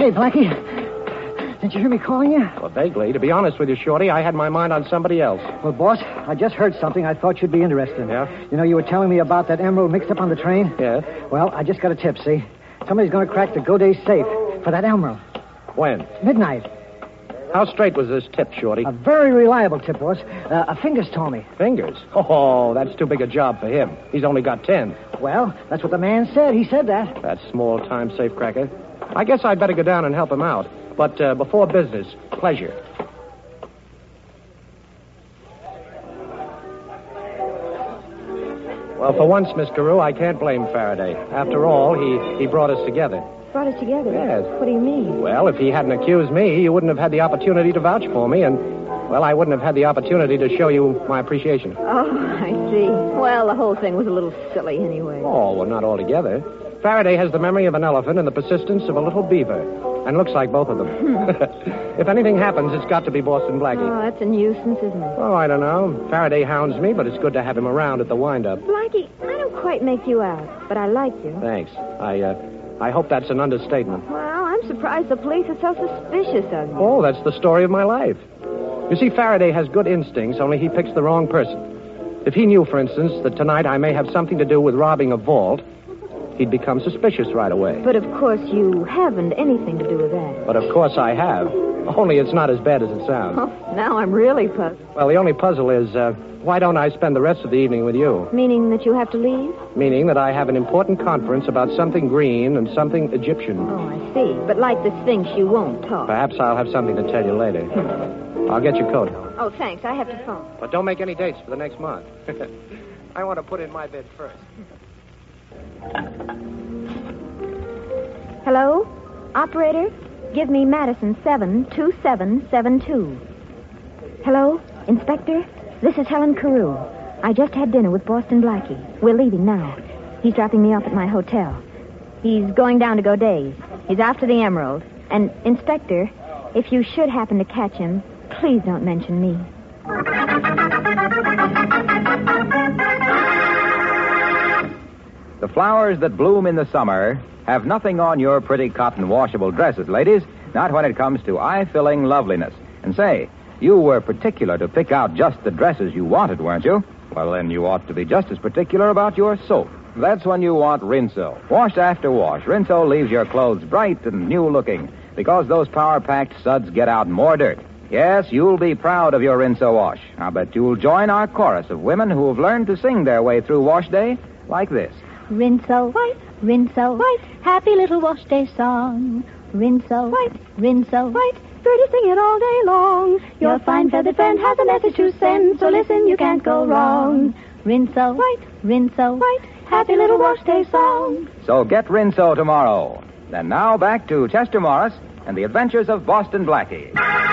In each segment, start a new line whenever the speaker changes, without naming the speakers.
Hey, Blackie. Didn't you hear me calling you?
Well, vaguely. To be honest with you, Shorty, I had my mind on somebody else.
Well, boss, I just heard something I thought you'd be interested in.
Yeah?
You know, you were telling me about that emerald mixed up on the train?
Yeah.
Well, I just got a tip, see? Somebody's going to crack the Godet safe for that emerald.
When?
Midnight.
How straight was this tip, Shorty?
A very reliable tip, boss. Fingers told me.
Fingers? Oh, that's too big a job for him. He's only got 10.
Well, that's what the man said. He said that.
That small-time safecracker. I guess I'd better go down and help him out. But before business, pleasure. Well, for once, Miss Carew, I can't blame Faraday. After all, he brought us together.
Brought us together?
Yes.
What do you mean?
Well, if he hadn't accused me, you wouldn't have had the opportunity to vouch for me, and, well, I wouldn't have had the opportunity to show you my appreciation.
Oh, I see. Well, the whole thing was a little silly anyway.
Oh, well, not altogether. Faraday has the memory of an elephant and the persistence of a little beaver, and looks like both of them. If anything happens, it's got to be Boston Blackie.
Oh, that's a nuisance, isn't it?
Oh, I don't know. Faraday hounds me, but it's good to have him around at the wind-up.
Blackie, I don't quite make you out, but I like you.
Thanks. I hope that's an understatement.
Well, I'm surprised the police are so suspicious of you.
Oh, that's the story of my life. You see, Faraday has good instincts, only he picks the wrong person. If he knew, for instance, that tonight I may have something to do with robbing a vault, he'd become suspicious right away.
But, of course, you haven't anything to do with that.
But, of course, I have. Only it's not as bad as it sounds.
Oh, now I'm really puzzled.
Well, the only puzzle is, why don't I spend the rest of the evening with you?
Meaning that you have to leave?
Meaning that I have an important conference about something green and something Egyptian.
Oh, I see. But like the Sphinx, you won't talk.
Perhaps I'll have something to tell you later. I'll get your coat.
Oh, thanks. I have to phone.
But don't make any dates for the next month. I want to put in my bid first.
Hello? Operator? Give me Madison 72772. Hello? Inspector? This is Helen Carew. I just had dinner with Boston Blackie. We're leaving now. He's dropping me off at my hotel. He's going down to Godet's. He's after the emerald. And, Inspector, if you should happen to catch him, please don't mention me.
The flowers that bloom in the summer have nothing on your pretty cotton washable dresses, ladies. Not when it comes to eye-filling loveliness. And say, you were particular to pick out just the dresses you wanted, weren't you? Well, then you ought to be just as particular about your soap. That's when you want Rinso. Washed after wash, Rinso leaves your clothes bright and new-looking because those power-packed suds get out more dirt. Yes, you'll be proud of your Rinso wash. I bet you'll join our chorus of women who have learned to sing their way through wash day like this.
Rinso white, Rinso white, happy little wash day song. Rinso white, Rinso white, birdie sing it all day long. Your fine feathered friend has a message to send, so listen, you can't go wrong. Rinso white, happy little wash day song.
So get Rinso tomorrow. Then now back to Chester Morris and the adventures of Boston Blackie.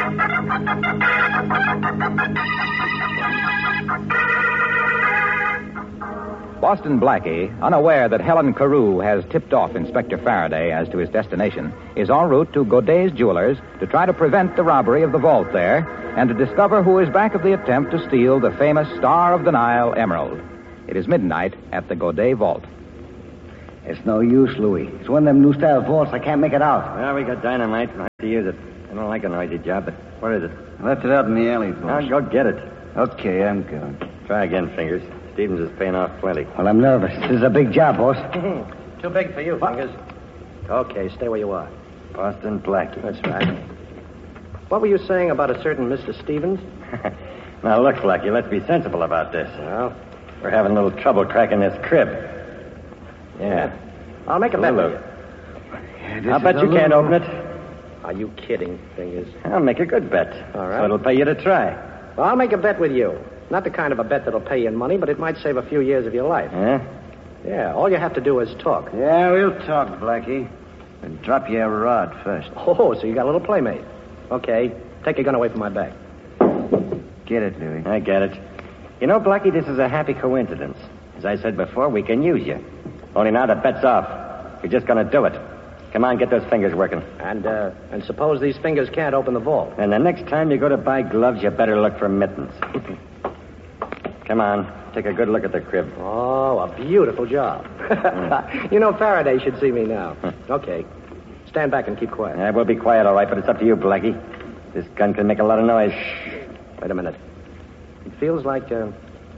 Boston Blackie, unaware that Helen Carew has tipped off Inspector Faraday as to his destination, is en route to Godet's Jewelers to try to prevent the robbery of the vault there and to discover who is back of the attempt to steal the famous Star of the Nile emerald. It is midnight at the Godet Vault.
It's no use, Louis. It's one of them new-style vaults. I can't make it out.
Well, we got dynamite. I have to use it. I don't like a noisy job, but what is it?
I left it out in the alley, boss.
Now, go get it.
Okay, I'm going.
Try again, Fingers. Stevens is paying off plenty.
Well, I'm nervous. This is a big job, boss.
Too big for you, Fingers. Okay, stay where you are.
Boston Blackie.
That's right. What were you saying about a certain Mr. Stevens?
Now, look, Blackie, let's be sensible about this.
Well,
We're having a little trouble cracking this crib.
yeah. I'll make a bet with you.
Yeah,
I'll bet you can't open it.
Are you kidding, Fingers?
I'll make a good bet.
All right.
So it'll pay you to try.
Well, I'll make a bet with you. Not the kind of a bet that'll pay you in money, but it might save a few years of your life.
Huh?
Yeah, all you have to do is talk.
Yeah, we'll talk, Blackie. And drop your rod first.
Oh, so you got a little playmate. Okay, take your gun away from my back.
Get it, Louis.
I get it. You know, Blackie, this is a happy coincidence. As I said before, we can use you. Only now the bet's off. You're just going to do it. Come on, get those fingers working.
And suppose these fingers can't open the vault.
And the next time you go to buy gloves, you better look for mittens. Come on, take a good look at the crib.
Oh, a beautiful job. You know, Faraday should see me now. Okay. Stand back and keep quiet.
Yeah, we'll be quiet, all right, but it's up to you, Blackie. This gun can make a lot of noise.
Wait a minute. It feels like, there's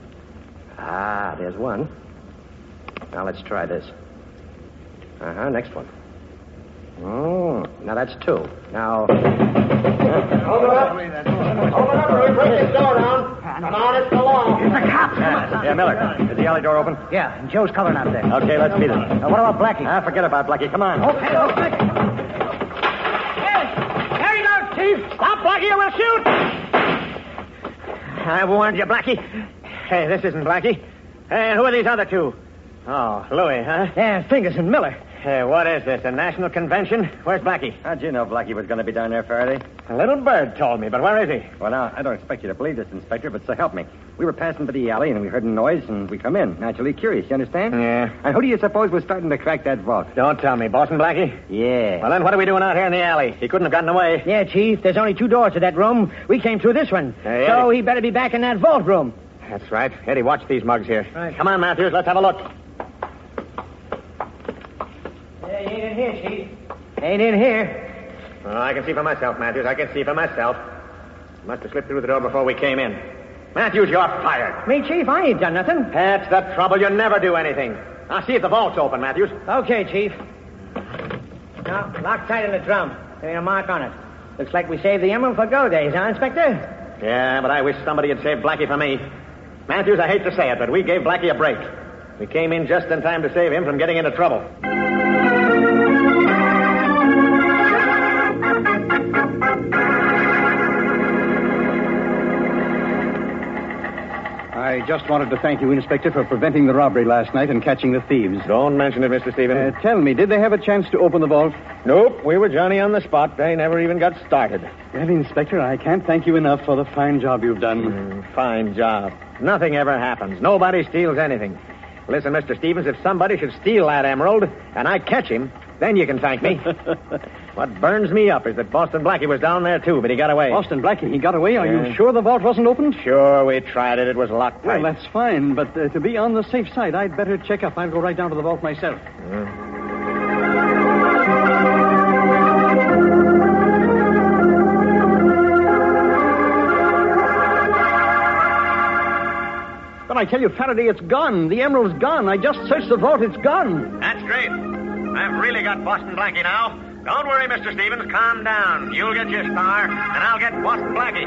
one. Now, let's try this. Next one. Oh, now that's two. Now...
Open up, Louie. Break this door down. Come on, it's the law.
It's the cops.
Yeah, Miller. Is the alley door open?
Yeah, and Joe's coloring out there.
Okay, let's beat it.
What about Blackie?
Forget about Blackie. Come on.
Okay.
There you go, Chief. Stop, Blackie, or we'll shoot. I warned you, Blackie. Hey, this isn't Blackie. Hey, who are these other two? Oh, Louie, huh?
Yeah, Fingers and Miller.
Hey, what is this, a national convention? Where's Blackie?
How'd you know Blackie was going to be down there, Faraday?
A little bird told me, but where is he?
Well, now, I don't expect you to believe this, Inspector, but so help me. We were passing by the alley, and we heard a noise, and we come in. Naturally curious, you understand?
Yeah.
And who do you suppose was starting to crack that vault?
Don't tell me, Boston Blackie.
Yeah.
Well, then what are we doing out here in the alley? He couldn't have gotten away.
Yeah, Chief, there's only two doors to that room. We came through this one.
Hey,
so
Eddie.
he better be back in that vault room.
That's right. Eddie, watch these mugs here.
Right.
Come on, Matthews, let's have a look.
Yeah, he ain't in here, Chief. Ain't in here.
Oh, I can see for myself, Matthews. I can see for myself. Must have slipped through the door before we came in. Matthews, you're fired.
Me, Chief, I ain't done nothing.
That's the trouble. You never do anything. Now, see if the vault's open, Matthews.
Okay, Chief. Now, lock tight on the drum. There ain't a mark on it. Looks like we saved the emerald for go days, huh, Inspector?
Yeah, but I wish somebody had saved Blackie for me. Matthews, I hate to say it, but we gave Blackie a break. We came in just in time to save him from getting into trouble.
I just wanted to thank you, Inspector, for preventing the robbery last night and catching the thieves.
Don't mention it, Mr. Stevens.
Tell me, did they have a chance to open the vault?
Nope, we were Johnny on the spot. They never even got started.
Well, Inspector, I can't thank you enough for the fine job you've done.
Fine job. Nothing ever happens. Nobody steals anything. Listen, Mr. Stevens, if somebody should steal that emerald and I catch him, then you can thank me. What burns me up is that Boston Blackie was down there, too, but he got away.
Boston Blackie, he got away? Are you sure the vault wasn't opened?
Sure, we tried it. It was locked tight.
Well, that's fine, but to be on the safe side, I'd better check up. I'll go right down to the vault myself. But I tell you, Faraday, it's gone. The emerald's gone. I just searched the vault. It's gone.
That's great. I've really got Boston Blackie now. Don't worry, Mr. Stevens. Calm down. You'll get your star, and I'll get Boston Blackie.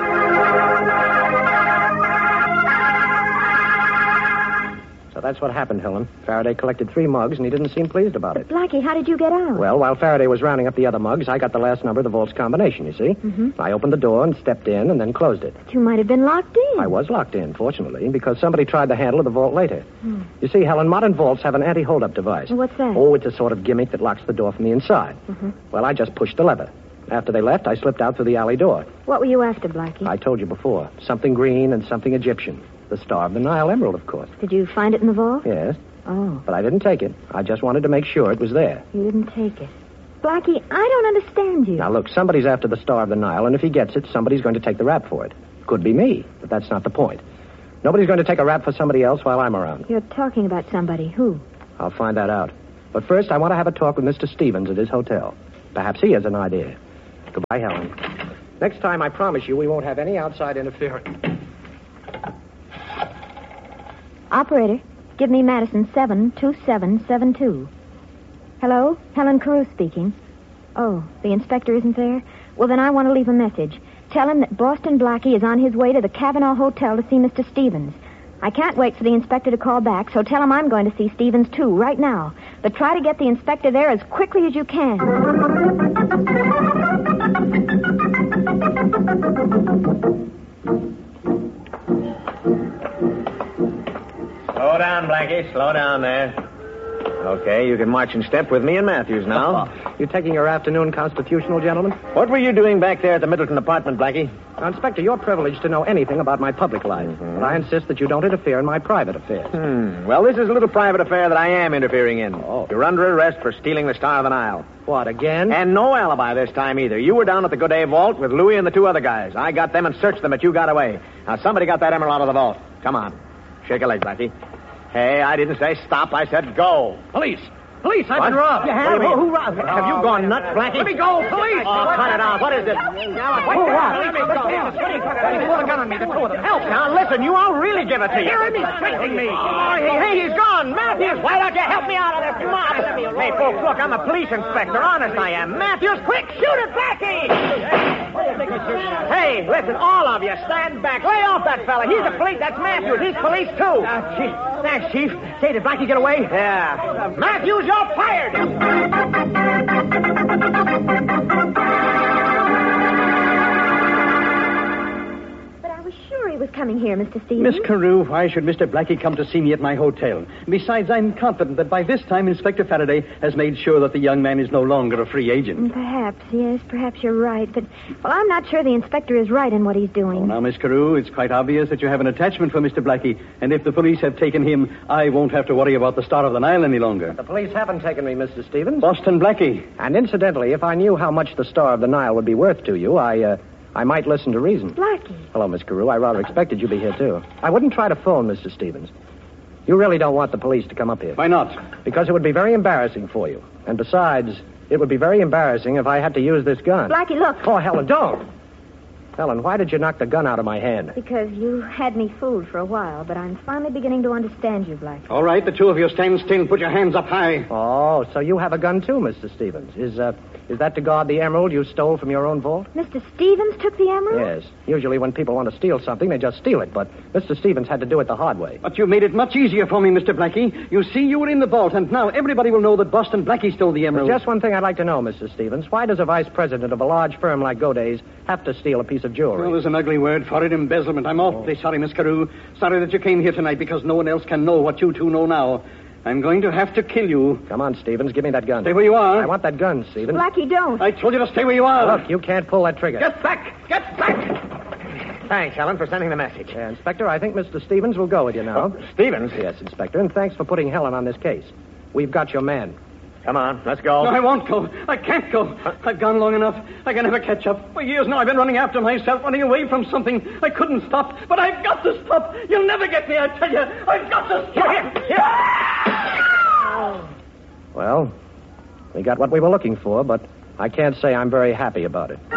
So that's what happened, Helen. Faraday collected 3 mugs, and he didn't seem pleased about it.
Blackie, how did you get out?
Well, while Faraday was rounding up the other mugs, I got the last number of the vault's combination, you see?
Mm-hmm.
I opened the door and stepped in and then closed it.
You might have been locked in.
I was locked in, fortunately, because somebody tried the handle of the vault later. You see, Helen, modern vaults have an anti-hold-up device.
What's that?
Oh, it's a sort of gimmick that locks the door from the inside.
Mm-hmm.
Well, I just pushed the lever. After they left, I slipped out through the alley door.
What were you after, Blackie?
I told you before. Something green and something Egyptian. The Star of the Nile emerald, of course.
Did you find it in the vault?
Yes,
Oh,
but I didn't take it. I just wanted to make sure it was there.
you didn't take it. Blackie, I don't understand you.
Now, look, somebody's after the Star of the Nile, and if he gets it, somebody's going to take the rap for it. Could be me, but that's not the point. Nobody's going to take a rap for somebody else while I'm around.
You're talking about somebody. Who?
I'll find that out. But first, I want to have a talk with Mr. Stevens at his hotel. Perhaps he has an idea. Goodbye, Helen. Next time, I promise you, we won't have any outside interference.
Operator, give me Madison 72772. Hello? Helen Carew speaking. Oh, the inspector isn't there? Well, then I want to leave a message. Tell him that Boston Blackie is on his way to the Cavanaugh Hotel to see Mr. Stevens. I can't wait for the inspector to call back, so tell him I'm going to see Stevens, too, right now. But try to get the inspector there as quickly as you can.
Slow down, Blackie. Slow down there. Okay, you can march in step with me and Matthews now.
You taking your afternoon constitutional, gentlemen?
What were you doing back there at the Middleton apartment, Blackie?
Now, Inspector, you're privileged to know anything about my public life, but I insist that you don't interfere in my private affairs.
Well, this is a little private affair that I am interfering in.
Oh.
You're under arrest for stealing the Star of the Nile.
What, again?
And no alibi this time either. You were down at the Godet vault with Louie and the 2 other guys. I got them and searched them, but you got away. Now, somebody got that emerald out of the vault. Come on. Shake a leg, Blackie. Hey, I didn't say stop. I said go.
Police!
Police, I've been robbed.
You have? Who robbed? Have you gone nuts, Blackie?
Let me go, police!
Oh, cut it out. What is it? Who what? Let me go. He pulled a gun on me, the two of them. Help. Now, listen, I'll really give it to you. Hear me threatening me. Oh, hey, he's gone. Matthews, why don't you help me out of this mob? Hey, folks, look, I'm a police inspector. Honest, I am. Matthews, quick, shoot it, Blackie! Hey, listen, all of you, stand back. Lay off that fella. He's a police. That's Matthews. He's police, too. Thanks, Chief. Say, did Blackie get away? Yeah. Matthews, you're fired!
But I was sure he was coming here, Mr. Stevens.
Miss Carew, why should Mr. Blackie come to see me at my hotel? Besides, I'm confident that by this time Inspector Faraday has made sure that the young man is no longer a free agent.
Perhaps, yes, perhaps you're right. But, well, I'm not sure the inspector is right in what he's doing.
Oh, now, Miss Carew, it's quite obvious that you have an attachment for Mr. Blackie, and if the police have taken him, I won't have to worry about the Star of the Nile any longer.
The police haven't taken me, Mr. Stevens.
Boston Blackie.
And incidentally, if I knew how much the Star of the Nile would be worth to you, I might listen to reason.
Blackie.
Hello, Miss Carew. I rather expected you'd be here, too. I wouldn't try to phone Mr. Stevens. You really don't want the police to come up here.
Why not?
Because it would be very embarrassing for you. And besides, it would be very embarrassing if I had to use this gun.
Blackie, look.
Oh, Helen, don't. Helen, why did you knock the gun out of my hand?
Because you had me fooled for a while, but I'm finally beginning to understand you, Blackie.
All right, the two of you stand still and put your hands up high.
Oh, so you have a gun, too, Mr. Stevens. Is that to guard the emerald you stole from your own vault?
Mr. Stevens took the emerald?
Yes. Usually when people want to steal something, they just steal it. But Mr. Stevens had to do it the hard way.
But you made it much easier for me, Mr. Blackie. You see, you were in the vault, and now everybody will know that Boston Blackie stole the emerald.
There's just one thing I'd like to know, Mr. Stevens. Why does a vice president of a large firm like Goday's have to steal a piece of jewelry?
Well, there's an ugly word for it, embezzlement. I'm awfully sorry, Miss Carew. Sorry that you came here tonight because no one else can know what you two know now. I'm going to have to kill you.
Come on, Stevens. Give me that gun.
Stay where you are.
I want that gun, Stevens.
Blackie, don't.
I told you to stay where you are.
Look, you can't pull that trigger.
Get back! Get back!
Thanks, Helen, for sending the message.
Inspector, I think Mr. Stevens will go with you now.
Stevens?
Yes, Inspector, and thanks for putting Helen on this case. We've got your man.
Come on, let's go.
No, I won't go. I can't go. I've gone long enough. I can never catch up. For years now, I've been running after myself, running away from something. I couldn't stop, but I've got to stop. You'll never get me, I tell you. I've got to stop.
Well, we got what we were looking for, but I can't say I'm very happy about it.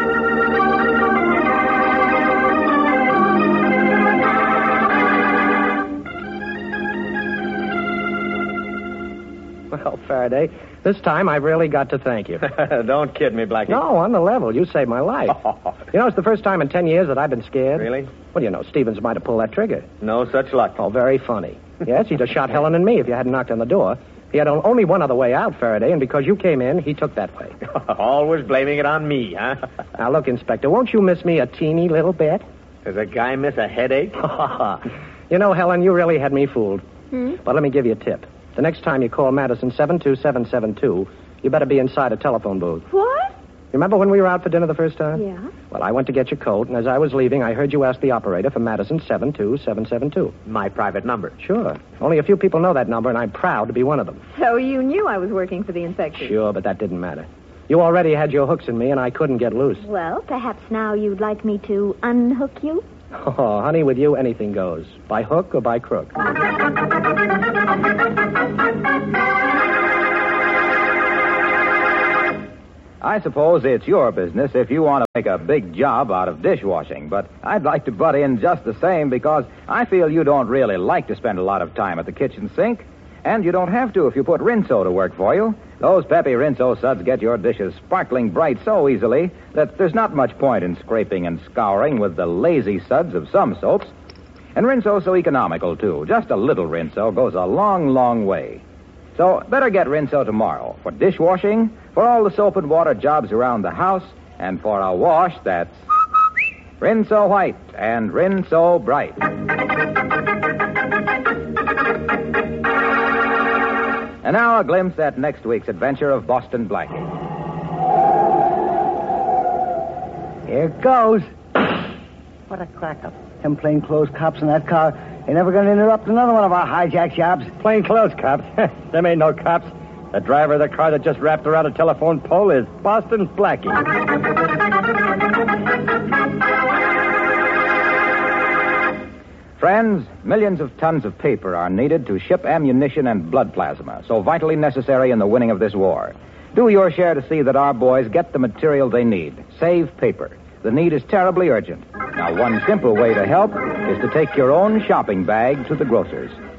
Well, Faraday, this time I've really got to thank you.
Don't kid me, Blackie.
No, on the level. You saved my life. You know, it's the first time in 10 years that I've been scared.
Really?
Well, you know, Stevens might have pulled that trigger.
No such luck.
Oh, very funny. Yes, he'd have shot Helen and me if you hadn't knocked on the door. He had only one other way out, Faraday, and because you came in, he took that way.
Always blaming it on me, huh?
Now, look, Inspector, won't you miss me a teeny little bit?
Does a guy miss a headache?
You know, Helen, you really had me fooled. But let me give you a tip. The next time you call Madison 72772, you better be inside a telephone booth.
What?
Remember when we were out for dinner the first time?
Yeah.
Well, I went to get your coat, and as I was leaving, I heard you ask the operator for Madison 72772.
My private number.
Sure. Only a few people know that number, and I'm proud to be one of them.
So you knew I was working for the inspector?
Sure, but that didn't matter. You already had your hooks in me, and I couldn't get loose.
Well, perhaps now you'd like me to unhook you?
Oh, honey, with you, anything goes. By hook or by crook.
I suppose it's your business if you want to make a big job out of dishwashing, but I'd like to butt in just the same because I feel you don't really like to spend a lot of time at the kitchen sink, and you don't have to if you put Rinso to work for you. Those peppy Rinso suds get your dishes sparkling bright so easily that there's not much point in scraping and scouring with the lazy suds of some soaps. And Rinso's so economical, too. Just a little Rinso goes a long, long way. So better get Rinso tomorrow for dishwashing, for all the soap and water jobs around the house, and for a wash that's Rinso White and Rinso Bright. And now a glimpse at next week's adventure of Boston Blackie.
Here it goes. What a crack-up. Them plainclothes cops in that car ain't never going to interrupt another one of our hijack jobs.
Plainclothes cops? Them ain't no cops. The driver of the car that just wrapped around a telephone pole is Boston Blackie.
Friends, millions of tons of paper are needed to ship ammunition and blood plasma, so vitally necessary in the winning of this war. Do your share to see that our boys get the material they need. Save paper. The need is terribly urgent. Now, one simple way to help is to take your own shopping bag to the grocer's.